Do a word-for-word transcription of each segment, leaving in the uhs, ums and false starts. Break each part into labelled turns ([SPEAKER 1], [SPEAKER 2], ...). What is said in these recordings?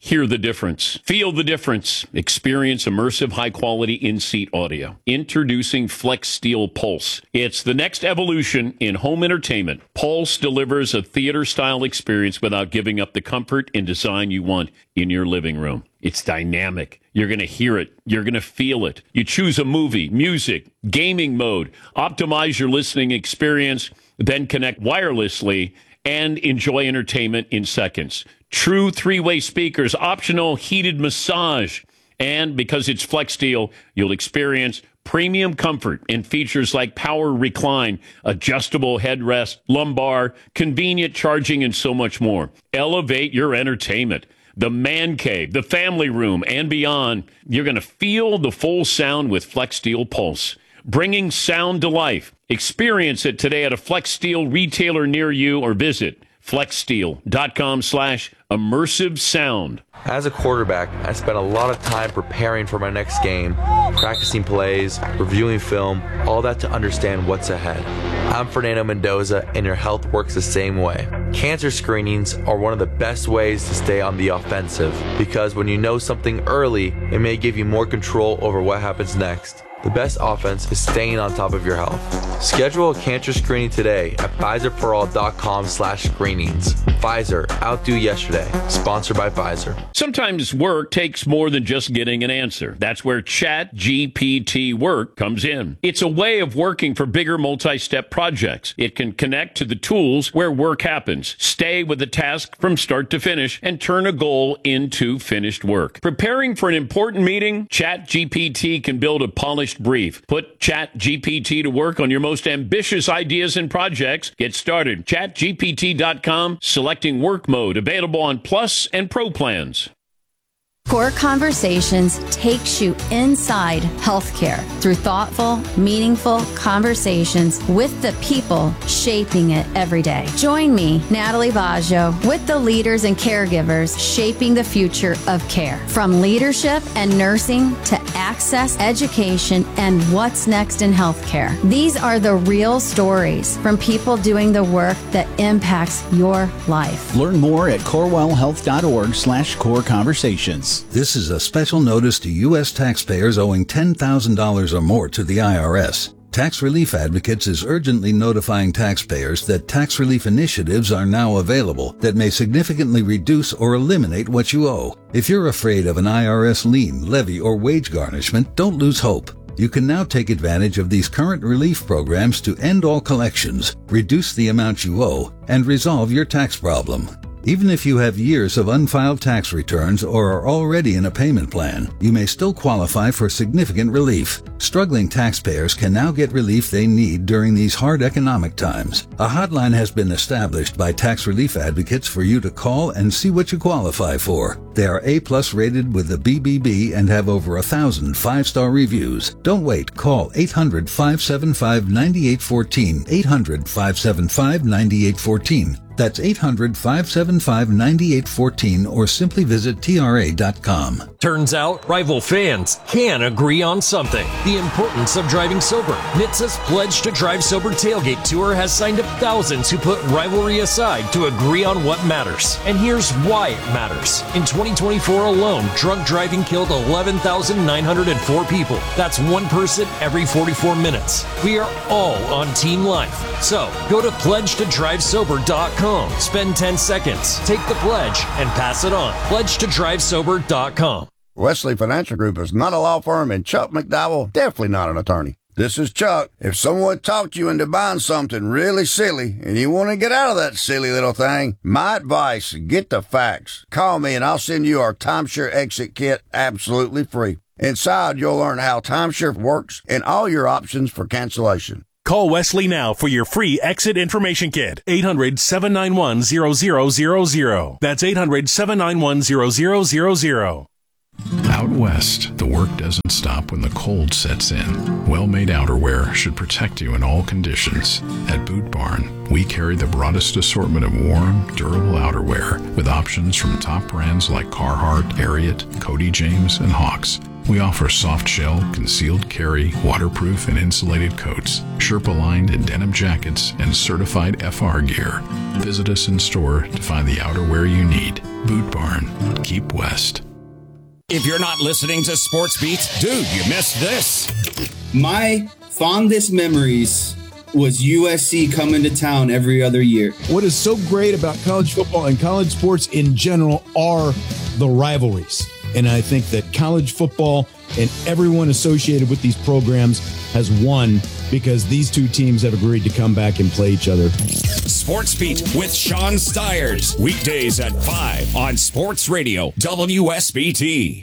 [SPEAKER 1] Hear the difference. Feel the difference. Experience immersive, high-quality in-seat audio. Introducing Flex Steel Pulse. It's the next evolution in home entertainment. Pulse delivers a theater-style experience without giving up the comfort and design you want in your living room. It's dynamic. You're going to hear it. You're going to feel it. You choose a movie, music, gaming mode. Optimize your listening experience, then connect wirelessly and enjoy entertainment in seconds. True three-way speakers, optional heated massage. And because it's Flex Steel, you'll experience premium comfort and features like power recline, adjustable headrest, lumbar, convenient charging, and so much more. Elevate your entertainment. The man cave, the family room, and beyond. You're going to feel the full sound with Flex Steel Pulse, bringing sound to life. Experience it today at a Flex Steel retailer near you or visit flexsteel.com slash immersive sound.
[SPEAKER 2] As a quarterback, I spent a lot of time preparing for my next game, practicing plays, reviewing film, all that to understand what's ahead. I'm Fernando Mendoza, and your health works the same way. Cancer screenings are one of the best ways to stay on the offensive, because when you know something early, it may give you more control over what happens next. The best offense is staying on top of your health. Schedule a cancer screening today at Pfizerforall.com slash screenings. Pfizer, outdo yesterday. Sponsored by Pfizer.
[SPEAKER 1] Sometimes work takes more than just getting an answer. That's where Chat G P T Work comes in. It's a way of working for bigger multi-step projects. It can connect to the tools where work happens, stay with the task from start to finish, and turn a goal into finished work. Preparing for an important meeting, Chat G P T can build a polished brief. Put Chat G P T to work on your most ambitious ideas and projects. Get started. chat G P T dot com, selecting work mode, available on Plus and Pro plans.
[SPEAKER 3] Core Conversations takes you inside healthcare through thoughtful, meaningful conversations with the people shaping it every day. Join me, Natalie Baggio, with the leaders and caregivers shaping the future of care. From leadership and nursing to access, education, and what's next in healthcare. These are the real stories from people doing the work that impacts your life.
[SPEAKER 4] Learn more at corewellhealth.org slash core conversations.
[SPEAKER 5] This is a special notice to U S taxpayers owing ten thousand dollars or more to the I R S. Tax Relief Advocates is urgently notifying taxpayers that tax relief initiatives are now available that may significantly reduce or eliminate what you owe. If you're afraid of an I R S lien, levy, or wage garnishment, don't lose hope. You can now take advantage of these current relief programs to end all collections, reduce the amount you owe, and resolve your tax problem. Even if you have years of unfiled tax returns or are already in a payment plan, you may still qualify for significant relief. Struggling taxpayers can now get relief they need during these hard economic times. A hotline has been established by Tax Relief Advocates for you to call and see what you qualify for. They are A-plus rated with the B B B and have over a thousand five-star reviews. Don't wait. Call eight hundred, five seven five, nine eight one four, eight hundred, five seven five, nine eight one four. That's eight hundred, five seven five, nine eight one four, or simply visit T R A dot com.
[SPEAKER 6] Turns out, rival fans can agree on something. The importance of driving sober. N H T S A's Pledge to Drive Sober Tailgate Tour has signed up thousands who put rivalry aside to agree on what matters. And here's why it matters. In twenty twenty-four alone, drunk driving killed eleven thousand nine hundred four people. That's one person every forty-four minutes. We are all on Team Life. So, go to pledge to drive sober dot com. Spend ten seconds, take the pledge, and pass it on. pledge to drive sober dot com.
[SPEAKER 7] Wesley Financial Group is not a law firm, and Chuck McDowell definitely not an attorney. This is Chuck. If someone talked you into buying something really silly and you want to get out of that silly little thing, my advice, get the facts. Call me and I'll send you our timeshare exit kit absolutely free. Inside, you'll learn how timeshare works and all your options for cancellation.
[SPEAKER 8] Call Wesley now for your free exit information kit. eight hundred, seven nine one, zero zero zero zero. That's eight hundred, seven nine one, zero zero zero zero.
[SPEAKER 9] Out west, the work doesn't stop when the cold sets in. Well-made outerwear should protect you in all conditions. At Boot Barn, we carry the broadest assortment of warm, durable outerwear with options from top brands like Carhartt, Ariat, Cody James, and Hawks. We offer soft shell, concealed carry, waterproof and insulated coats, Sherpa-lined and denim jackets, and certified F R gear. Visit us in store to find the outerwear you need. Boot Barn. Keep West.
[SPEAKER 10] If you're not listening to Sports Beat, dude, you missed this.
[SPEAKER 11] My fondest memories was U S C coming to town every other year.
[SPEAKER 12] What is so great about college football and college sports in general are the rivalries. And I think that college football and everyone associated with these programs has won because these two teams have agreed to come back and play each other.
[SPEAKER 10] Sports Beat with Sean Stiers. Weekdays at five on Sports Radio W S B T.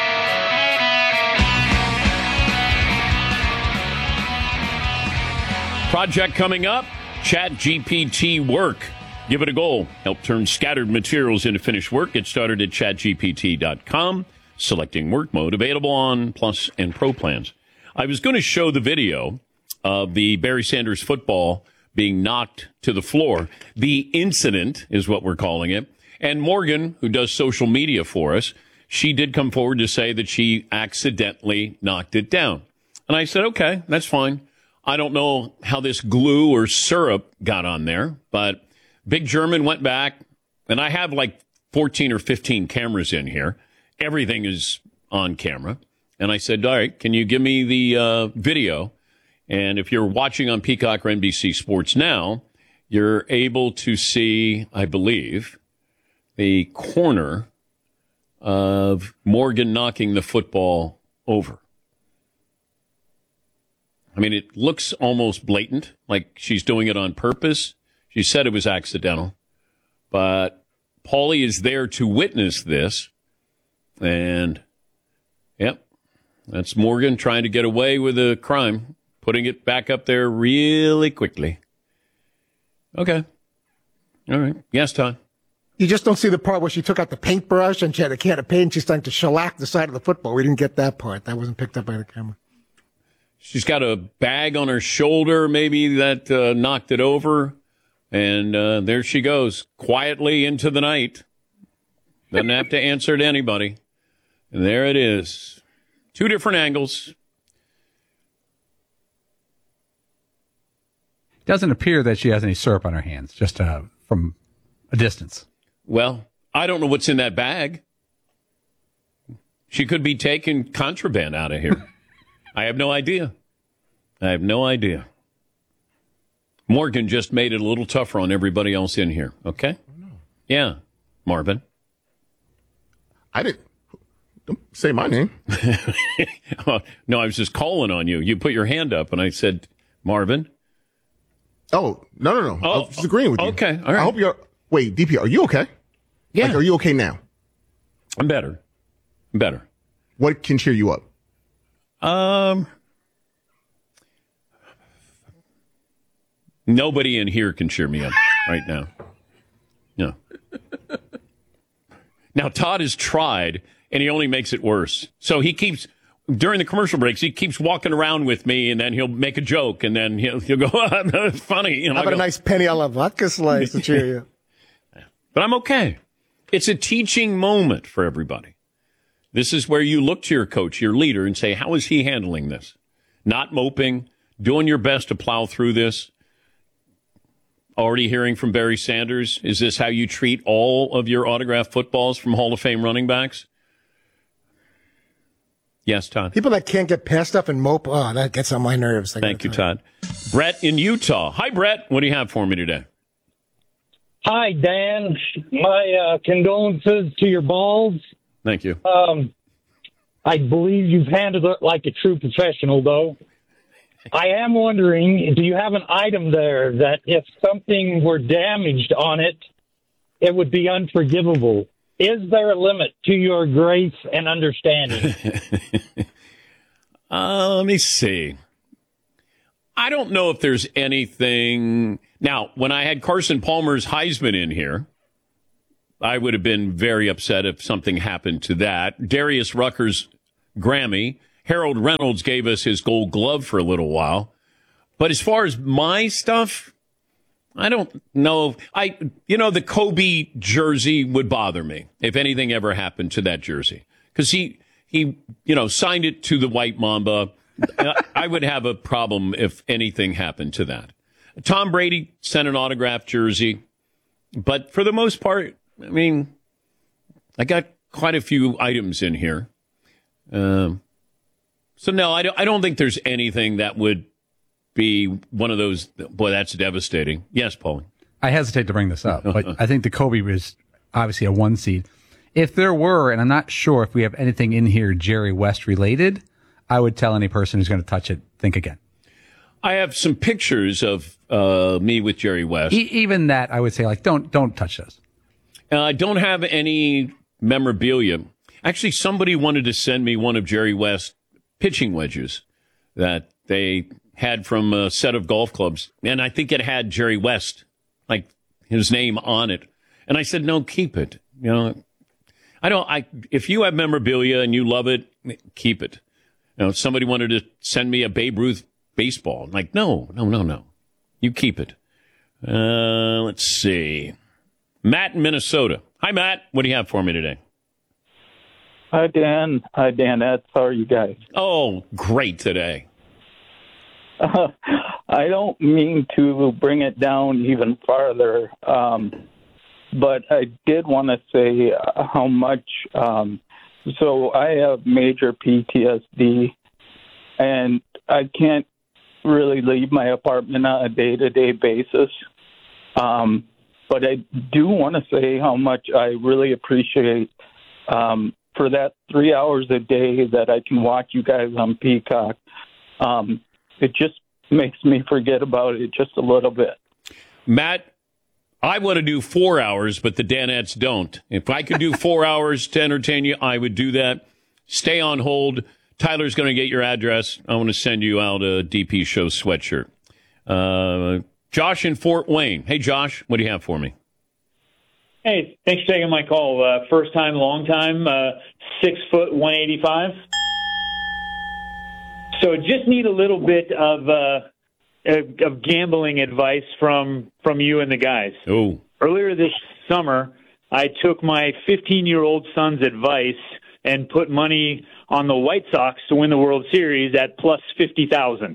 [SPEAKER 1] Project coming up, Chat G P T Work. Give it a go. Help turn scattered materials into finished work. Get started at chat G P T dot com. Selecting work mode. Available on Plus and Pro plans. I was going to show the video of the Barry Sanders football being knocked to the floor. The incident is what we're calling it. And Morgan, who does social media for us, she did come forward to say that she accidentally knocked it down. And I said, okay, that's fine. I don't know how this glue or syrup got on there, but Big German went back, and I have like fourteen or fifteen cameras in here. Everything is on camera. And I said, all right, can you give me the uh, video? And if you're watching on Peacock or N B C Sports Now, you're able to see, I believe, the corner of Morgan knocking the football over. I mean, it looks almost blatant, like she's doing it on purpose. She said it was accidental. But Paulie is there to witness this. And, yep, that's Morgan trying to get away with a crime, putting it back up there really quickly. Okay. All right. Yes, Todd.
[SPEAKER 13] You just don't see the part where she took out the paintbrush and she had a can of paint and she's starting to shellac the side of the football. We didn't get that part. That wasn't picked up by the camera.
[SPEAKER 1] She's got a bag on her shoulder, maybe, that uh, knocked it over. And uh, there she goes, quietly into the night. Doesn't have to answer to anybody. And there it is. Two different angles.
[SPEAKER 14] Doesn't appear that she has any syrup on her hands, just uh, from a distance.
[SPEAKER 1] Well, I don't know what's in that bag. She could be taking contraband out of here. I have no idea. I have no idea. Morgan just made it a little tougher on everybody else in here, okay? Oh, no. Yeah, Marvin.
[SPEAKER 15] I didn't don't say my name.
[SPEAKER 1] No, I was just calling on you. You put your hand up, and I said, Marvin.
[SPEAKER 15] Oh, no, no, no. Oh, I was just agreeing with you.
[SPEAKER 1] Okay, all right.
[SPEAKER 15] I hope you're... Wait, D P, are you okay?
[SPEAKER 1] Yeah.
[SPEAKER 15] Like, are you okay now?
[SPEAKER 1] I'm better. I'm better.
[SPEAKER 15] What can cheer you up?
[SPEAKER 1] Um, nobody in here can cheer me up right now. No. Now, Todd has tried, and he only makes it worse. So he keeps, during the commercial breaks, he keeps walking around with me, and then he'll make a joke, and then he'll, he'll go, oh, that's funny. And
[SPEAKER 13] How about
[SPEAKER 1] go,
[SPEAKER 13] a nice penny a la vodka slice to cheer you?
[SPEAKER 1] But I'm okay. It's a teaching moment for everybody. This is where you look to your coach, your leader, and say, how is he handling this? Not moping, doing your best to plow through this. Already hearing from Barry Sanders, is this how you treat all of your autographed footballs from Hall of Fame running backs? Yes, Todd.
[SPEAKER 13] People that can't get past stuff and mope, oh, that gets on my nerves.
[SPEAKER 1] Thank you, Todd. Brett in Utah. Hi, Brett. What do you have for me today?
[SPEAKER 16] Hi, Dan. My uh, condolences to your balls.
[SPEAKER 1] Thank you.
[SPEAKER 16] Um, I believe you've handled it like a true professional, though. I am wondering, do you have an item there that if something were damaged on it, it would be unforgivable? Is there a limit to your grace and understanding?
[SPEAKER 1] uh, let me see. I don't know if there's anything. Now, when I had Carson Palmer's Heisman in here, I would have been very upset if something happened to that. Darius Rucker's Grammy. Harold Reynolds gave us his Gold Glove for a little while. But as far as my stuff, I don't know. I, you know, the Kobe jersey would bother me if anything ever happened to that jersey. Because he, he, you know, signed it to the White Mamba. I would have a problem if anything happened to that. Tom Brady sent an autographed jersey. But for the most part, I mean, I got quite a few items in here. Um, so, no, I don't, I don't think there's anything that would be one of those, boy, that's devastating. Yes, Paul.
[SPEAKER 14] I hesitate to bring this up, but I think the Kobe was obviously a one seed. If there were, and I'm not sure if we have anything in here Jerry West related, I would tell any person who's going to touch it, think again.
[SPEAKER 1] I have some pictures of uh, me with Jerry West.
[SPEAKER 14] E- even that, I would say, like, don't don't touch those.
[SPEAKER 1] Uh, I don't have any memorabilia. Actually, somebody wanted to send me one of Jerry West's pitching wedges that they had from a set of golf clubs, and I think it had Jerry West, like his name on it. And I said, no, keep it. You know, I don't. I if you have memorabilia and you love it, keep it. You know, somebody wanted to send me a Babe Ruth baseball. I'm like, no, no, no, no. You keep it. Uh, let's see. Matt in Minnesota. Hi, Matt. What do you have for me today?
[SPEAKER 17] Hi, Dan. Hi, Danette. How are you guys?
[SPEAKER 1] Oh, great today.
[SPEAKER 17] Uh, I don't mean to bring it down even farther, um, but I did want to say how much. Um, so I have major P T S D, and I can't really leave my apartment on a day-to-day basis. Um, but I do want to say how much I really appreciate um, for that three hours a day that I can watch you guys on Peacock. Um, it just makes me forget about it just a little bit.
[SPEAKER 1] Matt, I want to do four hours, but the Danettes don't. If I could do four hours to entertain you, I would do that. Stay on hold. Tyler's going to get your address. I want to send you out a D P Show sweatshirt. Uh, Josh in Fort Wayne. Hey, Josh, what do you have for me?
[SPEAKER 18] Hey, thanks for taking my call. Uh, first time, long time, uh, six foot, one eighty-five. So just need a little bit of uh, of gambling advice from from you and the guys.
[SPEAKER 1] Oh.
[SPEAKER 18] Earlier this summer, I took my fifteen-year-old son's advice and put money on the White Sox to win the World Series at plus fifty thousand.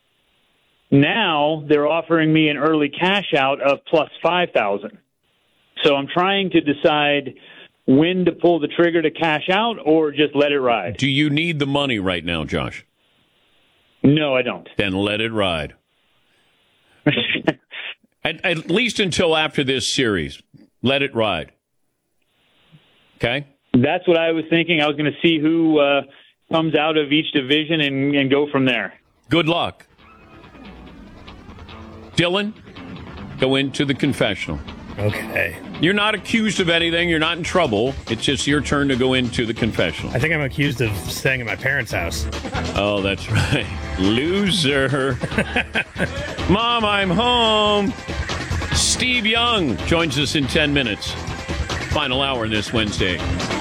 [SPEAKER 18] Now they're offering me an early cash out of plus five thousand. So I'm trying to decide when to pull the trigger to cash out or just let it ride.
[SPEAKER 1] Do you need the money right now, Josh?
[SPEAKER 18] No, I don't.
[SPEAKER 1] Then let it ride. at, at least until after this series. Let it ride. Okay?
[SPEAKER 18] That's what I was thinking. I was going to see who uh, comes out of each division and, and go from there.
[SPEAKER 1] Good luck. Dylan, go into the confessional.
[SPEAKER 19] Okay.
[SPEAKER 1] You're not accused of anything. You're not in trouble. It's just your turn to go into the confessional.
[SPEAKER 19] I think I'm accused of staying at my parents' house.
[SPEAKER 1] Oh, that's right. Loser. Mom, I'm home. Steve Young joins us in ten minutes. Final hour this Wednesday.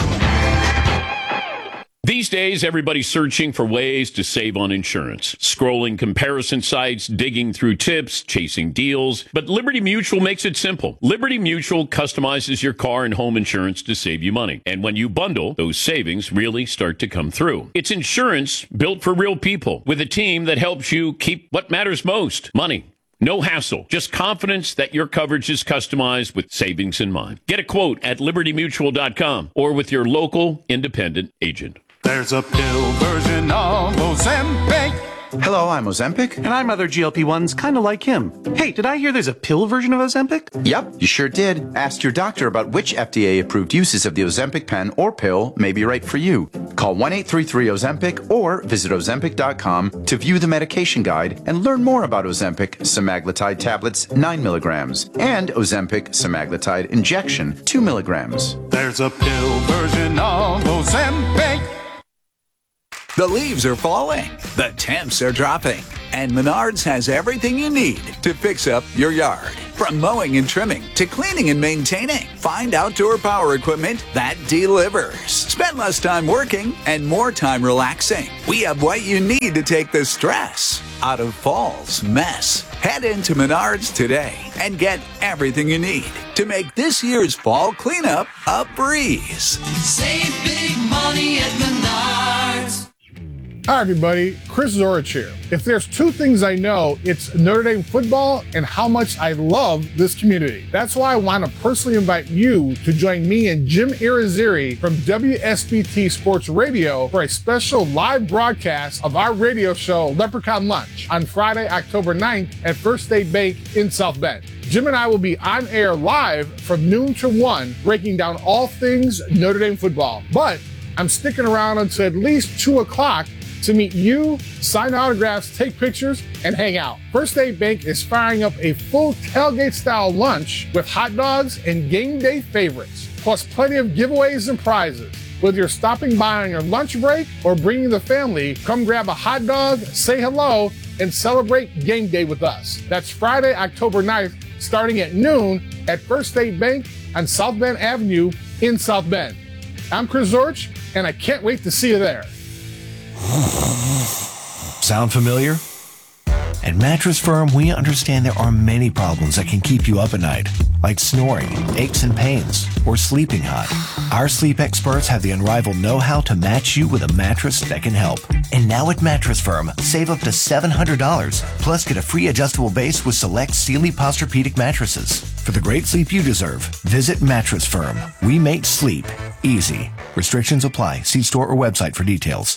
[SPEAKER 1] These days, everybody's searching for ways to save on insurance. Scrolling comparison sites, digging through tips, chasing deals. But Liberty Mutual makes it simple. Liberty Mutual customizes your car and home insurance to save you money. And when you bundle, those savings really start to come through. It's insurance built for real people with a team that helps you keep what matters most, money. No hassle, just confidence that your coverage is customized with savings in mind. Get a quote at liberty mutual dot com or with your local independent agent.
[SPEAKER 20] There's a pill version of Ozempic.
[SPEAKER 21] Hello, I'm Ozempic.
[SPEAKER 22] And I'm other G L P ones kind of like him. Hey, did I hear there's a pill version of Ozempic?
[SPEAKER 21] Yep, you sure did. Ask your doctor about which F D A-approved uses of the Ozempic pen or pill may be right for you. Call one eight three three Ozempic or visit ozempic dot com to view the medication guide and learn more about Ozempic semaglutide tablets nine milligrams and Ozempic semaglutide injection two milligrams.
[SPEAKER 20] There's a pill version of Ozempic.
[SPEAKER 23] The leaves are falling, the temps are dropping, and Menards has everything you need to fix up your yard. From mowing and trimming to cleaning and maintaining, find outdoor power equipment that delivers. Spend less time working and more time relaxing. We have what you need to take the stress out of fall's mess. Head into Menards today and get everything you need to make this year's fall cleanup a breeze.
[SPEAKER 24] Save big money at Menards.
[SPEAKER 2] Hi, everybody. Chris Zorich here. If there's two things I know, it's Notre Dame football and how much I love this community. That's why I want to personally invite you to join me and Jim Irizarry from W S B T Sports Radio for a special live broadcast of our radio show, Leprechaun Lunch, on Friday, October ninth at First State Bank in South Bend. Jim and I will be on air live from noon to one, breaking down all things Notre Dame football. But I'm sticking around until at least two o'clock to meet you, sign autographs, take pictures, and hang out. First State Bank is firing up a full tailgate-style lunch with hot dogs and game day favorites, plus plenty of giveaways and prizes. Whether you're stopping by on your lunch break or bringing the family, come grab a hot dog, say hello, and celebrate game day with us. That's Friday, October ninth, starting at noon at First State Bank on South Bend Avenue in South Bend. I'm Chris Zorich, and I can't wait to see you there.
[SPEAKER 3] Sound familiar? At Mattress Firm, we understand there are many problems that can keep you up at night, like snoring, aches and pains, or sleeping hot. Our sleep experts have the unrivaled know-how to match you with a mattress that can help. And now at Mattress Firm, save up to seven hundred dollars, plus get a free adjustable base with select Sealy Posturepedic mattresses. For the great sleep you deserve, visit Mattress Firm. We make sleep easy. Restrictions apply. See store or website for details.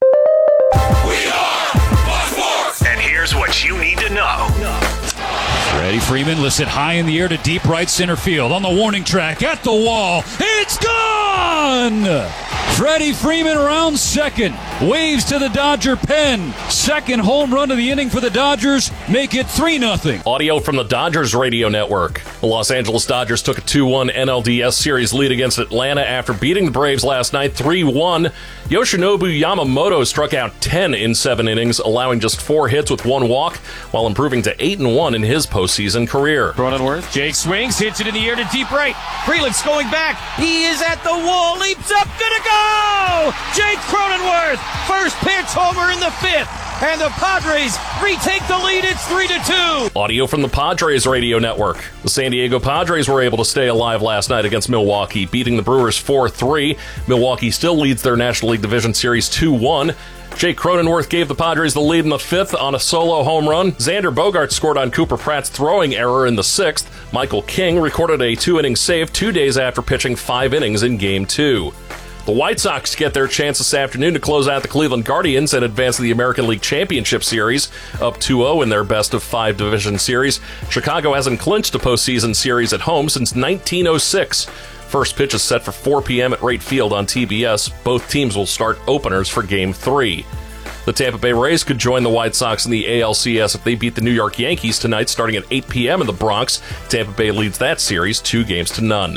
[SPEAKER 10] We are Fox Sports. And here's what you need to know.
[SPEAKER 4] Freddie Freeman lifts it high in the air to deep right center field. On the warning track, at the wall. It's gone! Freddie Freeman around second. Waves to the Dodger pen. Second home run of the inning for the Dodgers. Make it three nothing.
[SPEAKER 24] Audio from the Dodgers radio network. The Los Angeles Dodgers took a two one N L D S series lead against Atlanta after beating the Braves last night three one. Yoshinobu Yamamoto struck out ten in seven innings, allowing just four hits with one walk, while improving to eight and one in his postseason career.
[SPEAKER 25] Cronenworth. Jake swings, hits it in the air to deep right. Frelick's going back. He is at the wall, leaps up, gonna go! Jake Cronenworth, first pitch homer in the fifth. And the Padres retake the lead. It's three to two.
[SPEAKER 24] Audio from the Padres radio network. The San Diego Padres were able to stay alive last night against Milwaukee, beating the Brewers four three. Milwaukee still leads their National League Division Series two one. Jake Cronenworth gave the Padres the lead in the fifth on a solo home run. Xander Bogaerts scored on Cooper Pratt's throwing error in the sixth. Michael King recorded a two-inning save two days after pitching five innings in Game two. The White Sox get their chance this afternoon to close out the Cleveland Guardians and advance to the American League Championship Series, up two oh in their best-of-five division series. Chicago hasn't clinched a postseason series at home since nineteen oh six. First pitch is set for four p.m. at Wright Field on T B S. Both teams will start openers for Game three. The Tampa Bay Rays could join the White Sox in the A L C S if they beat the New York Yankees tonight, starting at eight p.m. in the Bronx. Tampa Bay leads that series two games to none.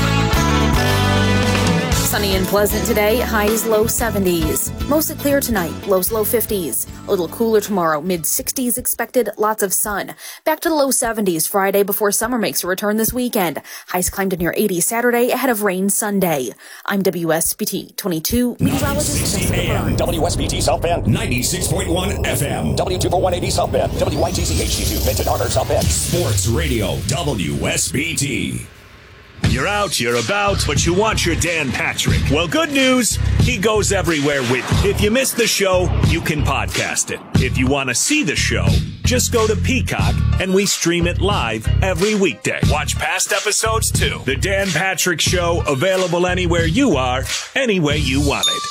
[SPEAKER 26] Sunny and pleasant today, highs low seventies. Mostly clear tonight, lows low fifties. A little cooler tomorrow, mid sixties expected, lots of sun. Back to the low seventies Friday before summer makes a return this weekend. Highs climbed to near eighty Saturday ahead of rain Sunday. I'm W S B T twenty-two meteorologist Jessica Byrne.
[SPEAKER 10] W S B T South Bend, ninety-six point one F M. W two four one eighty South Bend. W Y T C H D two, Benton Harbor, South Bend. Sports Radio, W S B T.
[SPEAKER 27] You're out, you're about, but you want your Dan Patrick. Well, good news, he goes everywhere with you. If you missed the show, you can podcast it. If you want to see the show, just go to Peacock, and we stream it live every weekday. Watch past episodes, too. The Dan Patrick Show, available anywhere you are, any way you want it.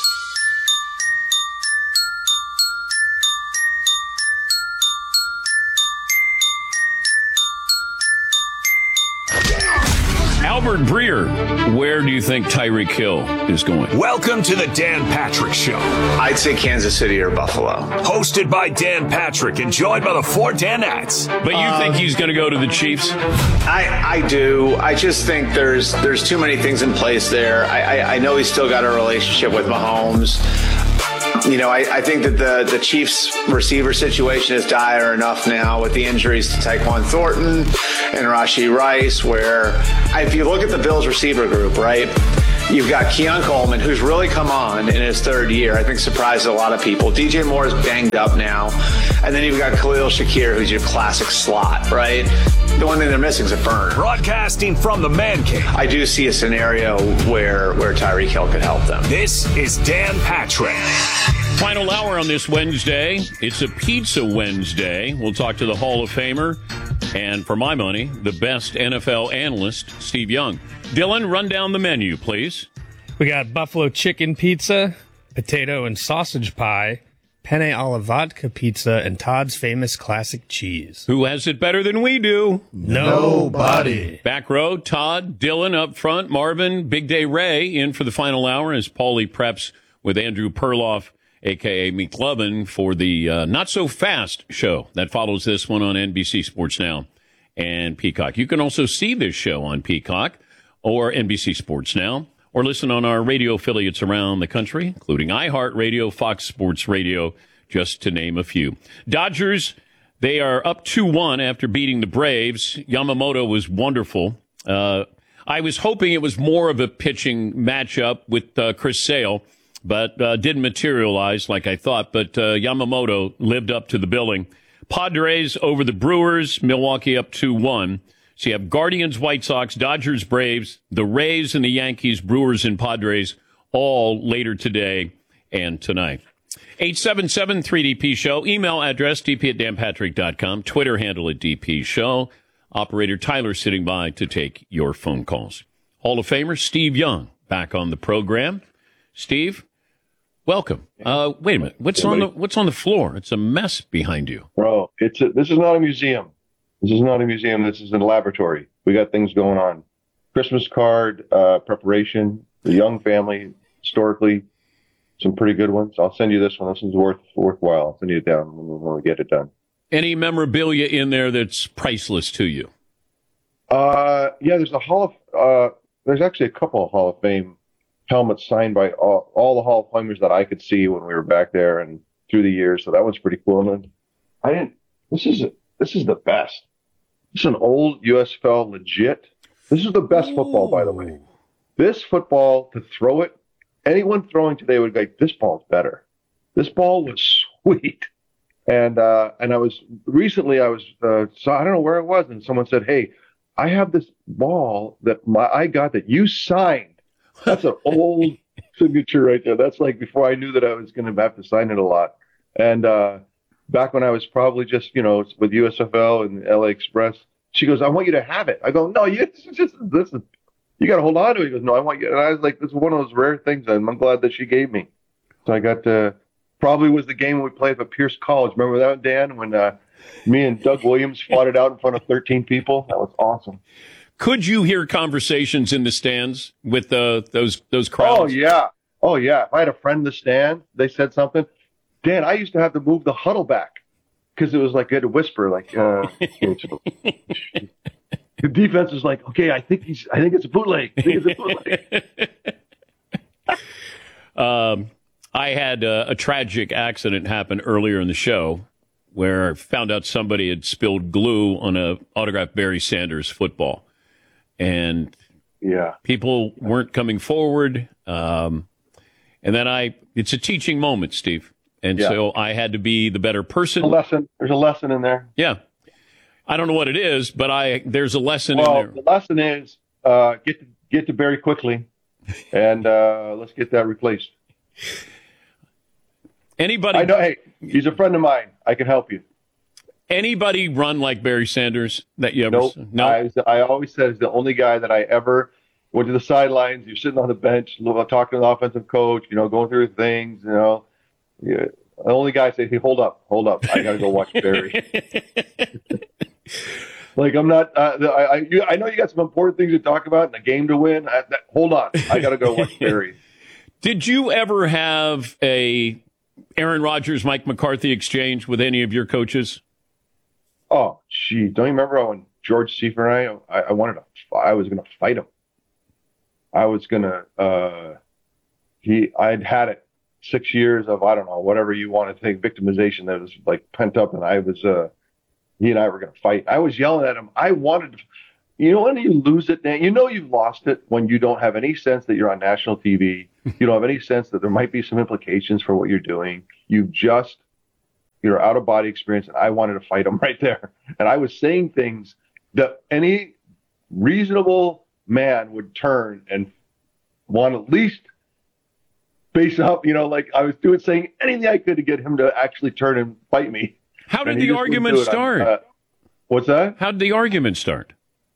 [SPEAKER 1] Albert Breer, where do you think Tyreek Hill is going?
[SPEAKER 27] Welcome to the Dan Patrick Show.
[SPEAKER 28] I'd say Kansas City or Buffalo.
[SPEAKER 27] Hosted by Dan Patrick and joined by the four Danettes.
[SPEAKER 1] But you um, think he's going to go to the Chiefs?
[SPEAKER 28] I, I do. I just think there's there's too many things in place there. I, I, I know he's still got a relationship with Mahomes. You know, I, I think that the, the Chiefs receiver situation is dire enough now with the injuries to Tyquan Thornton and Rashee Rice, where if you look at the Bills receiver group, right, You've got Keon Coleman, who's really come on in his third year. I think surprised a lot of people. D J Moore is banged up now. And then you've got Khalil Shakir, who's your classic slot, right? The one thing they're missing is a burner.
[SPEAKER 27] Broadcasting from the Man Cave.
[SPEAKER 28] I do see a scenario where, where Tyreek Hill could help them.
[SPEAKER 27] This is Dan Patrick.
[SPEAKER 1] Final hour on this Wednesday. It's a Pizza Wednesday. We'll talk to the Hall of Famer and, for my money, the best N F L analyst, Steve Young. Dylan, run down the menu, please.
[SPEAKER 19] We got buffalo chicken pizza, potato and sausage pie, penne alla vodka pizza, and Todd's famous classic cheese.
[SPEAKER 1] Who has it better than we do?
[SPEAKER 19] Nobody.
[SPEAKER 1] Back row, Todd, Dylan up front, Marvin, Big Day Ray in for the final hour as Paulie preps with Andrew Perloff, a k a. Meek Lovin, for the uh, not-so-fast show that follows this one on N B C Sports Now and Peacock. You can also see this show on Peacock or N B C Sports Now, or listen on our radio affiliates around the country, including iHeartRadio, Fox Sports Radio, just to name a few. Dodgers, they are up two one after beating the Braves. Yamamoto was wonderful. Uh, I was hoping it was more of a pitching matchup with uh, Chris Sale, but uh, didn't materialize like I thought. But uh, Yamamoto lived up to the billing. Padres over the Brewers, Milwaukee up two one. So you have Guardians, White Sox, Dodgers, Braves, the Rays and the Yankees, Brewers and Padres, all later today and tonight. eight seven seven three D P Show. Email address, d p at dan patrick dot com. Twitter handle at D P Show. Operator Tyler sitting by to take your phone calls. Hall of Famer Steve Young back on the program. Steve, welcome. Uh, wait a minute. What's on the What's on the floor? It's a mess behind you.
[SPEAKER 5] Bro, it's a, this is not a museum. This is not a museum. This is a laboratory. We got things going on. Christmas card uh, preparation, the Young family, historically, some pretty good ones. I'll send you this one. This is worth worthwhile. I'll send you it down when we get it done.
[SPEAKER 1] Any memorabilia in there that's priceless to you?
[SPEAKER 5] Uh, yeah, there's a Hall of, uh, there's actually a couple of Hall of Fame helmets signed by all, all the Hall of Famers that I could see when we were back there and through the years. So that one's pretty cool. And then I didn't, this is, this is the best. This is an old U S F L legit. This is the best football, by the way. This football, to throw it, anyone throwing today would go, this ball's better. This ball was sweet. And uh, and I was, recently I was, uh, so I don't know where it was, and someone said, hey, I have this ball that my I got that you signed. That's an old signature right there. That's like before I knew that I was going to have to sign it a lot. And uh, back when I was probably just, you know, with U S F L and L A Express, she goes, I want you to have it. I go, no, you just, this is, you got to hold on to it. He goes, no, I want you. And I was like, this is one of those rare things I'm glad that she gave me. So I got to, probably was the game we played at Pierce College. Remember that, Dan, when uh, me and Doug Williams fought it out in front of thirteen people? That was awesome.
[SPEAKER 1] Could you hear conversations in the stands with uh, those those crowds?
[SPEAKER 5] Oh, yeah. Oh, yeah. If I had a friend in the stand, they said something. Dan, I used to have to move the huddle back because it was like, you had to whisper, like, uh, the defense is like, okay, I think he's, I think it's a bootleg. I think it's a
[SPEAKER 1] bootleg. um, I had uh, a tragic accident happen earlier in the show where I found out somebody had spilled glue on a autographed Barry Sanders football. And
[SPEAKER 5] yeah,
[SPEAKER 1] people weren't coming forward. Um, and then I, it's a teaching moment, Steve. And
[SPEAKER 5] yeah.
[SPEAKER 1] so I had to be the better person.
[SPEAKER 5] A lesson. There's a lesson in there.
[SPEAKER 1] Yeah. I don't know what it is, but I there's a lesson
[SPEAKER 5] well,
[SPEAKER 1] in there.
[SPEAKER 5] The lesson is uh, get to, get to Barry quickly, and uh, let's get that replaced.
[SPEAKER 1] Anybody?
[SPEAKER 5] I know. Hey, he's a friend of mine. I can help you.
[SPEAKER 1] Anybody run like Barry Sanders that you ever?
[SPEAKER 5] Nope.
[SPEAKER 1] No.
[SPEAKER 5] I, I always said he's the only guy that I ever went to the sidelines. You're sitting on the bench, talking to the offensive coach. You know, going through things. You know, yeah. The only guy said, "Hey, hold up, hold up. I got to go watch Barry." Like I'm not. Uh, I I, you, I know you got some important things to talk about and a game to win. I, that, hold on, I got to go watch Barry.
[SPEAKER 1] Did you ever have a Aaron Rodgers, Mike McCarthy exchange with any of your coaches?
[SPEAKER 5] Oh, gee, don't you remember when George Seifert and I, I, I wanted to, I was going to fight him. I was going to, uh, he, I'd had it six years of, I don't know, whatever you want to think, victimization that was like pent up. And I was, uh, he and I were going to fight. I was yelling at him. I wanted to, You know when you lose it, Dan, you know you've lost it when you don't have any sense that you're on national T V. You don't have any sense that there might be some implications for what you're doing. You've just, you're out of body experience, and I wanted to fight him right there. And I was saying things that any reasonable man would turn and want at least face up, you know, like I was doing, saying anything I could to get him to actually turn and fight me.
[SPEAKER 1] How did
[SPEAKER 5] And he
[SPEAKER 1] the
[SPEAKER 5] just wouldn't
[SPEAKER 1] argument
[SPEAKER 5] do it. I-
[SPEAKER 1] start?
[SPEAKER 5] uh, what's that?
[SPEAKER 1] How did the argument start?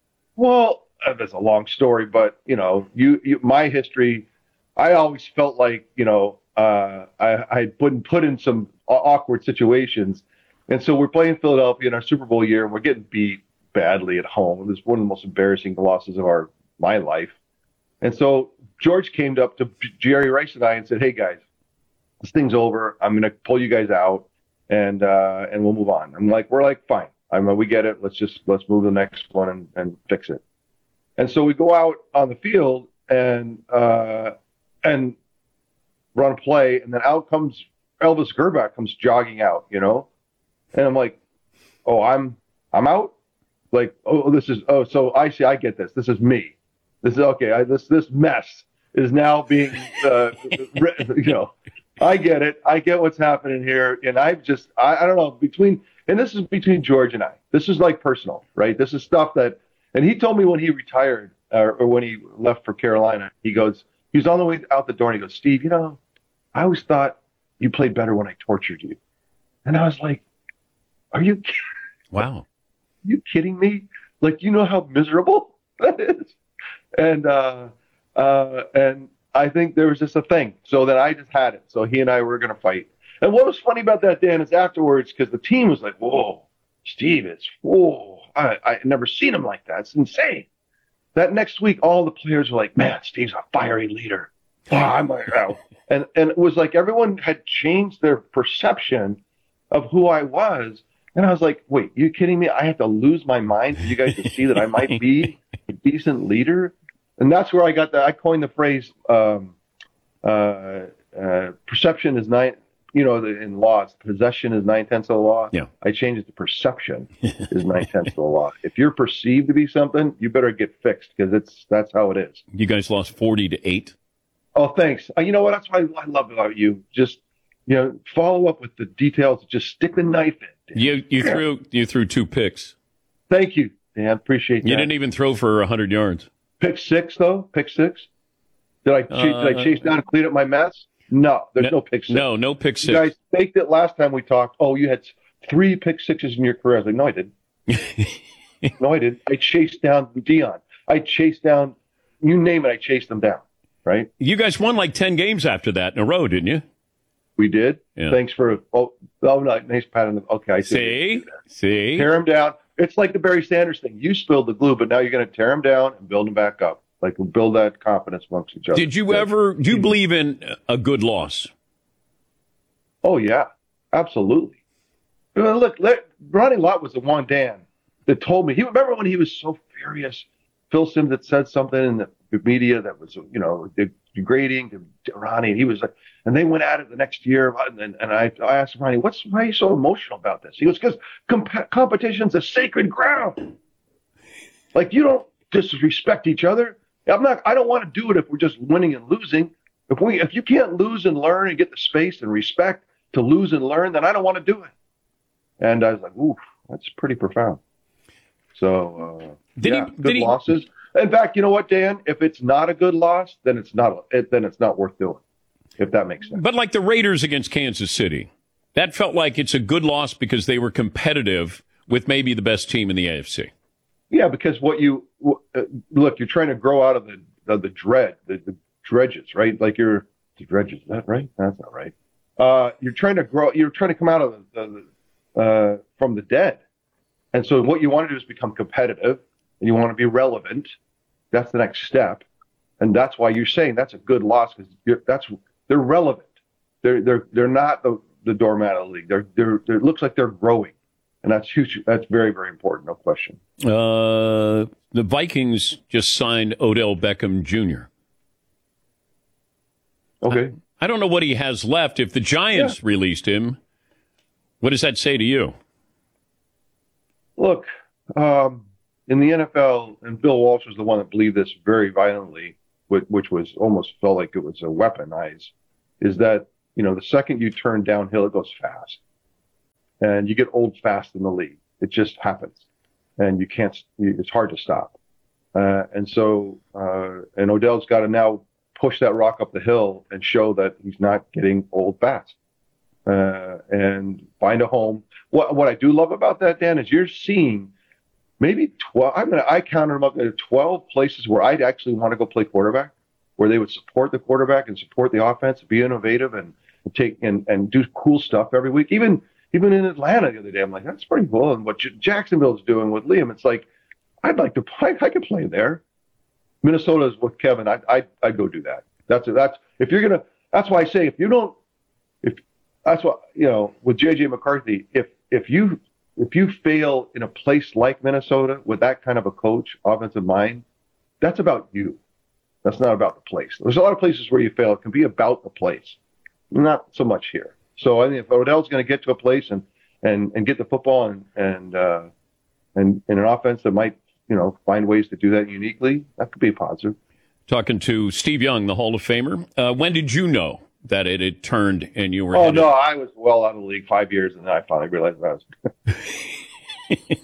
[SPEAKER 5] Well, uh, that's a long story, but you know, you, you my history, I always felt like, you know, uh, I, I had been put in some aw- awkward situations. And so we're playing Philadelphia in our Super Bowl year, and we're getting beat badly at home. It was one of the most embarrassing losses of our my life. And so George came up to Jerry Rice and I and said, "Hey guys, this thing's over. I'm going to pull you guys out, and uh, and we'll move on." I'm like, we're like, fine. I mean, we get it. Let's just let's move to the next one and, and fix it. And so we go out on the field and uh, and run a play, and then out comes Elvis Gerbach comes jogging out, you know, and I'm like, oh, I'm I'm out. Like, oh, this is oh, so I see. I get this. This is me. This is okay. I, this this mess is now being, uh, you know, I get it. I get what's happening here, and I've just I, I don't know between. And this is between George and I. This is like personal, right? This is stuff that, and he told me when he retired uh, or when he left for Carolina, he goes, he was on the way out the door and he goes, "Steve, you know, I always thought you played better when I tortured you." And I was like, are you kidding?
[SPEAKER 1] Wow.
[SPEAKER 5] Are you kidding me? Like, you know how miserable that is? And, uh, uh, and I think there was just a thing. So then I just had it. So he and I were going to fight. And what was funny about that, Dan, is afterwards, because the team was like, whoa, Steve, it's, whoa, I, I never seen him like that. It's insane. That next week, all the players were like, man, Steve's a fiery leader. Oh, I'm like, oh. And, and it was like everyone had changed their perception of who I was. And I was like, wait, you kidding me? I have to lose my mind for you guys to see that I might be a decent leader? And that's where I got that. I coined the phrase, um, uh, uh, perception is nine. You know, in laws, possession is nine tenths of the law.
[SPEAKER 1] Yeah.
[SPEAKER 5] I changed it to perception is nine tenths of the law. If you're perceived to be something, you better get fixed because it's that's how it is.
[SPEAKER 1] You guys lost forty to eight.
[SPEAKER 5] Oh, thanks. Uh, you know what? That's what I, I love about you. Just you know, follow up with the details. Just stick the knife in.
[SPEAKER 1] You you yeah. threw you threw two picks.
[SPEAKER 5] Thank you, Dan. Appreciate that.
[SPEAKER 1] You didn't even throw for a hundred yards.
[SPEAKER 5] Pick six though. Pick six. Did I ch-
[SPEAKER 1] uh,
[SPEAKER 5] did I chase down and clean up my mess? No, there's no, no pick six.
[SPEAKER 1] No, no pick six.
[SPEAKER 5] You guys faked it last time we talked. Oh, you had three pick sixes in your career. I was like, no, I didn't. no, I didn't. I chased down Dion. I chased down, you name it, I chased them down, right?
[SPEAKER 1] You guys won like ten games after that in a row, didn't you?
[SPEAKER 5] We did.
[SPEAKER 1] Yeah.
[SPEAKER 5] Thanks for, oh, oh no, nice pat on the, okay, I
[SPEAKER 1] see. See?
[SPEAKER 5] Tear him down. It's like the Barry Sanders thing. You spilled the glue, but now you're going to tear him down and build him back up. Like, we'll build that confidence amongst each other.
[SPEAKER 1] Did you ever, do you believe in a good loss?
[SPEAKER 5] Oh, yeah, absolutely. Look, let, Ronnie Lott was the one, Dan, that told me. He remember when he was so furious. Phil Simms had said something in the media that was, you know, degrading to Ronnie. And he was like, and they went at it the next year. And, and I, I asked Ronnie, "What's why are you so emotional about this?" He goes, "Because comp- competition's a sacred ground. Like, you don't disrespect each other. I'm not. I don't want to do it if we're just winning and losing. If we, if you can't lose and learn and get the space and respect to lose and learn, then I don't want to do it." And I was like, "Ooh, that's pretty profound." So, uh,
[SPEAKER 1] did
[SPEAKER 5] yeah,
[SPEAKER 1] he,
[SPEAKER 5] good
[SPEAKER 1] did he,
[SPEAKER 5] losses. In fact, you know what, Dan? If it's not a good loss, then it's not. It, then it's not worth doing. If that makes sense.
[SPEAKER 1] But like the Raiders against Kansas City, that felt like it's a good loss because they were competitive with maybe the best team in the A F C.
[SPEAKER 5] Yeah, because what you uh, look, you're trying to grow out of the of the dread, the, the dredges, right? Like you're the dredges. Is that right? That's not right. Uh, you're trying to grow. You're trying to come out of the, the uh, from the dead, and so what you want to do is become competitive, and you want to be relevant. That's the next step, and that's why you're saying that's a good loss because that's they're relevant. They're they're they're not the the doormat of the league. They're they're, they're it looks like they're growing. And that's huge. That's very, very important. No question.
[SPEAKER 1] Uh, the Vikings just signed Odell Beckham Junior
[SPEAKER 5] Okay.
[SPEAKER 1] I, I don't know what he has left. If the Giants yeah. released him, what does that say to you?
[SPEAKER 5] Look, um, in the N F L, and Bill Walsh was the one that believed this very violently, which was almost felt like it was a weaponized, is that, you know, the second you turn downhill, it goes fast. And you get old fast in the league. It just happens. And you can't, it's hard to stop. Uh, and so, uh, and Odell's got to now push that rock up the hill and show that he's not getting old fast. Uh, and find a home. What, what I do love about that, Dan, is you're seeing maybe twelve, I'm gonna, I counted them up at twelve places where I'd actually want to go play quarterback, where they would support the quarterback and support the offense, be innovative and, and take, and, and do cool stuff every week. Even, even in Atlanta the other day, I'm like, that's pretty cool. And what J- Jacksonville's doing with Liam, it's like, I'd like to play, I could play there. Minnesota's with Kevin. I, I, I'd go do that. That's, that's, if you're going to, that's why I say, if you don't, if, that's what, you know, with J J McCarthy, if, if you, if you fail in a place like Minnesota with that kind of a coach, offensive mind, that's about you. That's not about the place. There's a lot of places where you fail. It can be about the place, not so much here. So I think if Odell's going to get to a place and, and, and get the football and, and, uh, and, and an offense that might, you know, find ways to do that uniquely, that could be positive.
[SPEAKER 1] Talking to Steve Young, the Hall of Famer. Uh, when did you know that it had turned and you were?
[SPEAKER 5] Oh,
[SPEAKER 1] headed?
[SPEAKER 5] no, I was well out of the league five years, and then I finally realized that I was.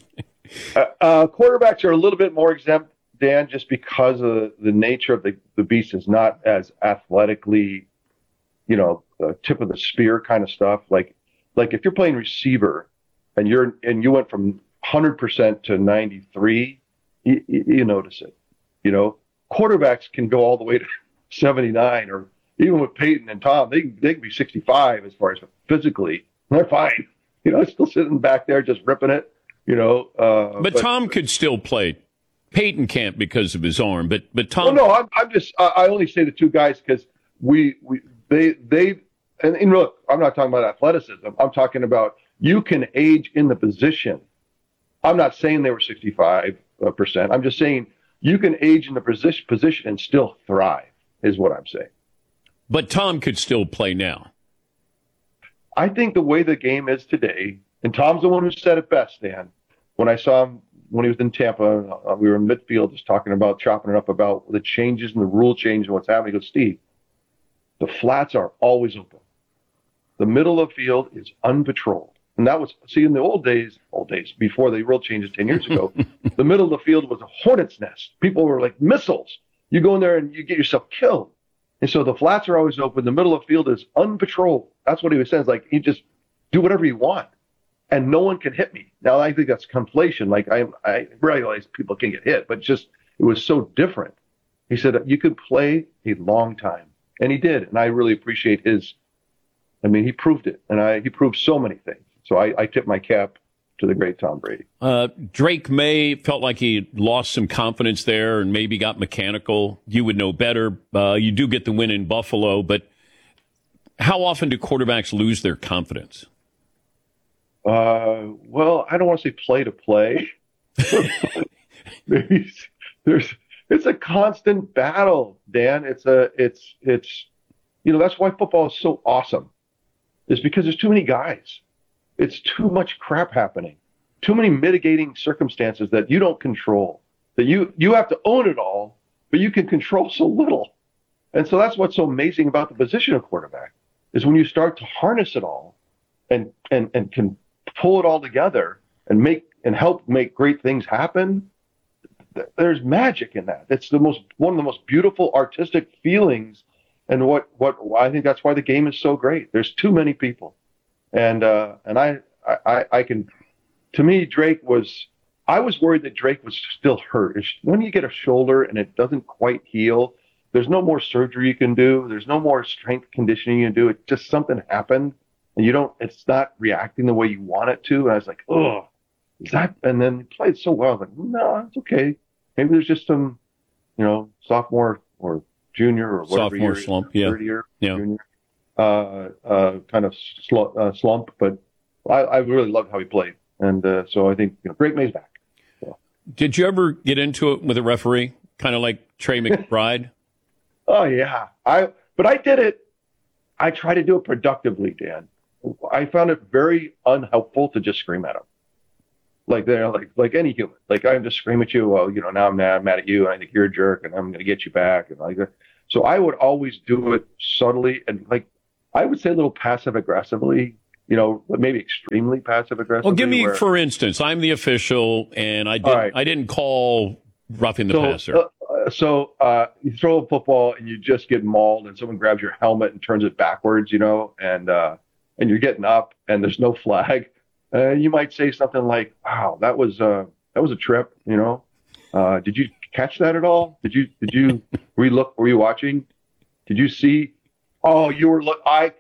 [SPEAKER 5] uh, uh, quarterbacks are a little bit more exempt, Dan, just because of the nature of the, the beast is not as athletically, you know, uh, tip of the spear kind of stuff. Like, like if you're playing receiver and you're and you went from one hundred percent to ninety-three, you, you, you notice it. You know, quarterbacks can go all the way to seventy-nine, or even with Peyton and Tom, they can, they can be sixty-five as far as physically. They're fine. You know, still sitting back there just ripping it, you know. Uh,
[SPEAKER 1] but, but Tom could still play. Peyton can't because of his arm, but but Tom.
[SPEAKER 5] Well, no, I'm, I'm just, I, I only say the two guys because we, we, they, they, and, and look, I'm not talking about athleticism. I'm talking about you can age in the position. I'm not saying they were sixty-five percent. I'm just saying you can age in the position, position and still thrive, is what I'm saying.
[SPEAKER 1] But Tom could still play now.
[SPEAKER 5] I think the way the game is today, and Tom's the one who said it best, Dan. When I saw him when he was in Tampa, uh, we were in midfield just talking about, chopping it up about the changes and the rule change and what's happening. He goes, Steve, the flats are always open. The middle of the field is unpatrolled. And that was, see, in the old days, old days, before the rule changes ten years ago, the middle of the field was a hornet's nest. People were like missiles. You go in there and you get yourself killed. And so the flats are always open. The middle of the field is unpatrolled. That's what he was saying. It's like, you just do whatever you want, and no one can hit me. Now, I think that's conflation. Like, I, I realize people can get hit, but just, it was so different. He said, you could play a long time. And he did. And I really appreciate his, I mean, he proved it. And I, he proved so many things. So I, I tip my cap to the great Tom Brady.
[SPEAKER 1] Uh, Drake May felt like he lost some confidence there and maybe got mechanical. You would know better. Uh, you do get the win in Buffalo, but how often do quarterbacks lose their confidence?
[SPEAKER 5] Uh, well, I don't want to say play to play. Maybe there's, it's a constant battle, Dan. It's a, it's, it's, you know, that's why football is so awesome. It's because there's too many guys. It's too much crap happening, too many mitigating circumstances that you don't control, that you, you have to own it all, but you can control so little. And so that's what's so amazing about the position of quarterback is when you start to harness it all and, and, and can pull it all together and make, and help make great things happen. There's magic in that. It's the most, one of the most beautiful artistic feelings. And what, what, I think that's why the game is so great. There's too many people. And, uh, and I, I, I can, to me, Drake was, I was worried that Drake was still hurt. When you get a shoulder and it doesn't quite heal, there's no more surgery you can do. There's no more strength conditioning you can do. It just, something happened and you don't, it's not reacting the way you want it to. And I was like, oh, is that, and then he played so well. I was like, no, it's okay. Maybe there's just some, you know, sophomore or junior or whatever
[SPEAKER 1] sophomore
[SPEAKER 5] year,
[SPEAKER 1] slump. Yeah.
[SPEAKER 5] Third year,
[SPEAKER 1] yeah.
[SPEAKER 5] Junior. Uh, uh, kind of sl- uh, slump, but I, I really loved how he played. And, uh, so I think, you know, Drake May's back. So.
[SPEAKER 1] Did you ever get into it with a referee? Kind of like Trey McBride?
[SPEAKER 5] Oh yeah. I, but I did it. I try to do it productively, Dan. I found it very unhelpful to just scream at him. Like they're like like any human. Like I'm just scream at you. Well, you know, now I'm mad, I'm mad at you, and I think you're a jerk, and I'm going to get you back, and like. So I would always do it subtly and like I would say a little passive aggressively. You know, maybe extremely passive aggressively.
[SPEAKER 1] Well, give me
[SPEAKER 5] where,
[SPEAKER 1] for instance. I'm the official, and I didn't.
[SPEAKER 5] Right.
[SPEAKER 1] I didn't call roughing the
[SPEAKER 5] so,
[SPEAKER 1] passer.
[SPEAKER 5] Uh, so uh, you throw a football and you just get mauled, and someone grabs your helmet and turns it backwards. You know, and uh, and you're getting up, and there's no flag. Uh, you might say something like, "Wow, that was uh, that was a trip." You know, uh, did you catch that at all? Did you did you were you look were you watching? Did you see? Oh, you were look I.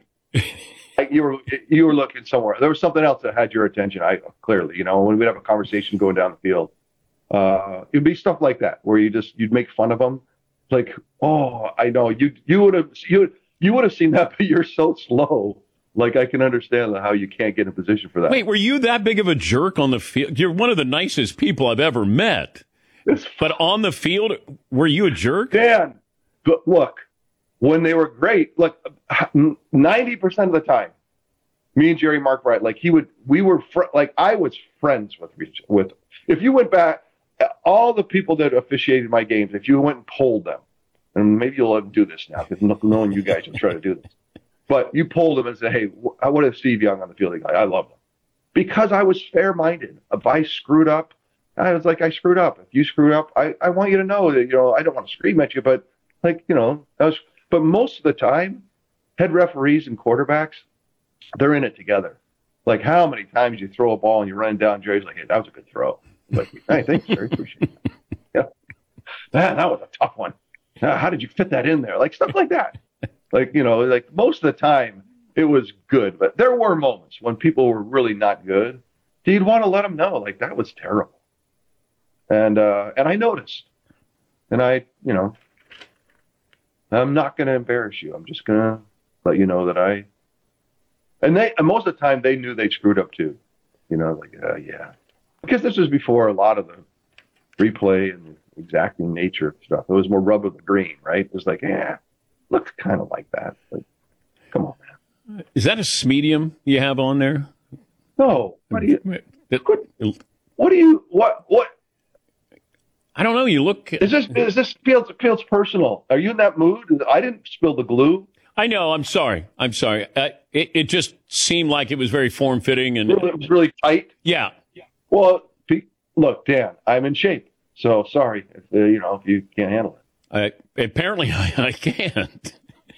[SPEAKER 5] I you were you were looking somewhere. There was something else that had your attention. I clearly, you know, when we'd have a conversation going down the field, uh, it'd be stuff like that where you just you'd make fun of them, like, oh, I know you you would have you you would have seen that, but you're so slow. Like I can understand how you can't get in a position for that.
[SPEAKER 1] Wait, were you that big of a jerk on the field? You're one of the nicest people I've ever met. But on the field, were you a jerk?
[SPEAKER 5] Dan, but look, when they were great, like ninety percent of the time, me and Jerry Markwright, like he would, we were, fr- like I was friends with, with, if you went back, all the people that officiated my games, if you went and polled them, and maybe you'll do this now because knowing you guys will try to do this. But you polled them and said, hey, what if Steve Young on the field? I love him. Because I was fair-minded. If I screwed up, I was like, I screwed up. If you screwed up, I, I want you to know that, you know, I don't want to scream at you, but like, you know, that was, but most of the time, head referees and quarterbacks, they're in it together. Like how many times you throw a ball and you run down, Jerry's like, hey, that was a good throw. I'm like, hey, thanks, Jerry. Appreciate it. Yeah. Man, that was a tough one. How did you fit that in there? Like stuff like that. Like, you know, like most of the time it was good, but there were moments when people were really not good. You'd want to let them know, like, that was terrible. And, uh, and I noticed. And I, you know, I'm not going to embarrass you. I'm just going to let you know that I, and they, and most of the time they knew they screwed up too. You know, like, uh, yeah. Because this was before a lot of the replay and the exacting nature of stuff. It was more rub of the green, right? It was like, yeah. Looks kind of like that. Like, come on, man.
[SPEAKER 1] Is that a medium you have on there?
[SPEAKER 5] No. What do you? What do you? What? What?
[SPEAKER 1] I don't know. You look.
[SPEAKER 5] Is this? Is this feels feels personal? Are you in that mood? I didn't spill the glue.
[SPEAKER 1] I know. I'm sorry. I'm sorry. Uh, it it just seemed like it was very form fitting and
[SPEAKER 5] it was really tight.
[SPEAKER 1] Yeah.
[SPEAKER 5] Well, look, Dan, I'm in shape. So sorry if uh, you know if you can't handle it.
[SPEAKER 1] I, apparently, I, I can't.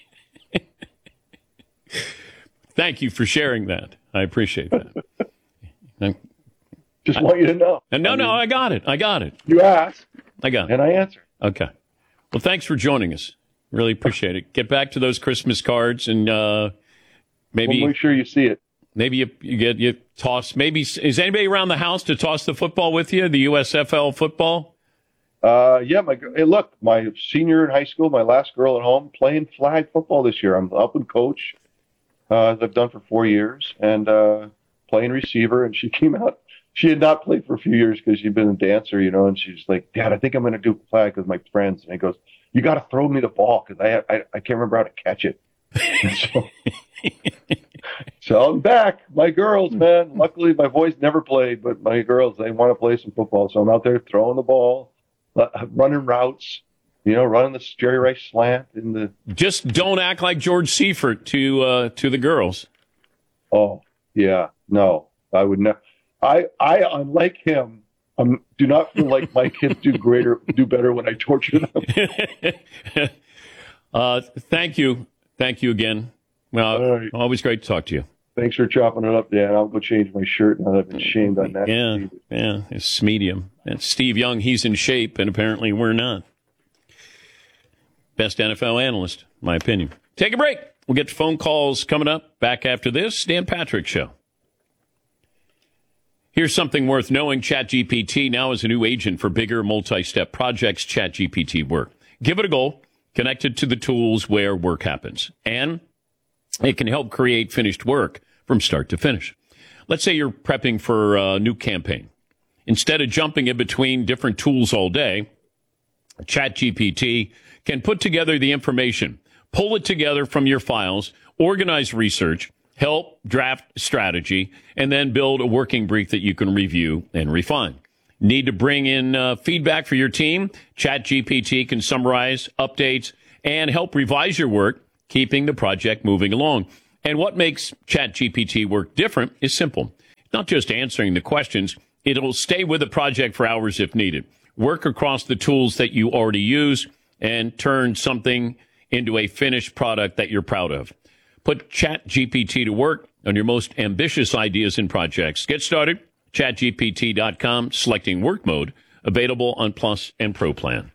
[SPEAKER 1] Thank you for sharing that. I appreciate that. I,
[SPEAKER 5] Just want you to know.
[SPEAKER 1] And no,
[SPEAKER 5] I
[SPEAKER 1] no,
[SPEAKER 5] mean,
[SPEAKER 1] I got it. I got it.
[SPEAKER 5] You asked.
[SPEAKER 1] I got it.
[SPEAKER 5] And I answered.
[SPEAKER 1] Okay. Well, thanks for joining us. Really appreciate it. Get back to those Christmas cards and uh, maybe
[SPEAKER 5] we'll make sure you see it.
[SPEAKER 1] Maybe you, you get you toss. Maybe is anybody around the house to toss the football with you? The U S F L football.
[SPEAKER 5] Uh, yeah, my hey, look, my senior in high school, my last girl at home, playing flag football this year. I'm up and coach, uh, as I've done for four years, and uh, playing receiver. And she came out. She had not played for a few years because she'd been a dancer, you know. And she's like, "Dad, I think I'm going to do flag with my friends." And he goes, "You got to throw me the ball because I, I I can't remember how to catch it." so, so I'm back. My girls, man. Luckily, my boys never played, but my girls, they want to play some football. So I'm out there throwing the ball. Running routes, you know, running the Jerry Rice slant in the.
[SPEAKER 1] Just don't act like George Seifert to uh, to the girls.
[SPEAKER 5] Oh yeah, no, I would not. I I unlike him. Um, do not feel like my kids do greater, do better when I torture them.
[SPEAKER 1] uh, thank you, thank you again. Well, right. Always great to talk to you.
[SPEAKER 5] Thanks for chopping it up, Dan. I'll go change my shirt now that I've been shamed on that.
[SPEAKER 1] Yeah, yeah, it's medium. And Steve Young, he's in shape, and apparently we're not. Best N F L analyst, in my opinion. Take a break. We'll get to phone calls coming up. Back after this, Dan Patrick Show. Here's something worth knowing. ChatGPT now is a new agent for bigger multi-step projects. ChatGPT Work. Give it a go. Connect it to the tools where work happens. And it can help create finished work from start to finish. Let's say you're prepping for a new campaign. Instead of jumping in between different tools all day, ChatGPT can put together the information, pull it together from your files, organize research, help draft strategy, and then build a working brief that you can review and refine. Need to bring in uh, feedback for your team? ChatGPT can summarize updates and help revise your work, keeping the project moving along. And what makes ChatGPT work different is simple. Not just answering the questions, it'll stay with the project for hours if needed. Work across the tools that you already use and turn something into a finished product that you're proud of. Put ChatGPT to work on your most ambitious ideas and projects. Get started, chat G P T dot com, selecting work mode, available on Plus and Pro plan.